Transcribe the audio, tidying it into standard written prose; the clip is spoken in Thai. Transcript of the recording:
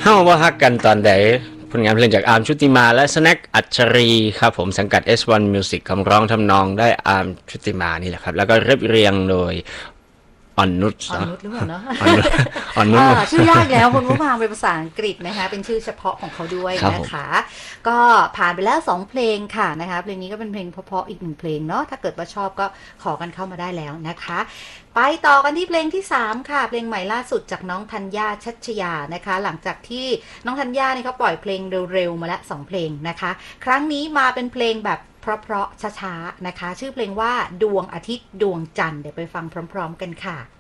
เฮาว่าฮักกันตอนใดผลงานเพลงจากอาร์มชุติมาและสแน็คอัจฉรีครับผมสังกัด S1 Music คำร้องทำนองได้อาร์มชุติมานี่แหละครับแล้วก็เรียบเรียงโดยอ่อนนุชอ่อนนุชหรือเปล่าเนาะอ่อนนุชอ่อนนุชชื่อยากแล้วคุณผู้ฟังเป็นภาษาอังกฤษนะคะเป็นชื่อเฉพาะของเขาด้วยนะคะก็ผ่านไปแล้ว2เพลงค่ะนะคะเพลงนี้ก็เป็นเพลงเพราะๆอีก1เพลงเนาะถ้าเกิดว่าชอบก็ขอกันเข้ามาได้แล้วนะคะไปต่อกันที่เพลงที่3ค่ะเพลงใหม่ล่าสุดจากน้องธัญญาชัชยานะคะหลังจากที่น้องธัญญานี่เขาปล่อยเพลงเร็วๆมาแล้ว2เพลงนะคะครั้งนี้มาเป็นเพลงแบบเพราะๆช้าๆนะคะชื่อเพลงว่าดวงอาทิตย์ดวงจันทร์เดี๋ยวไปฟังพร้อมๆกันค่ะ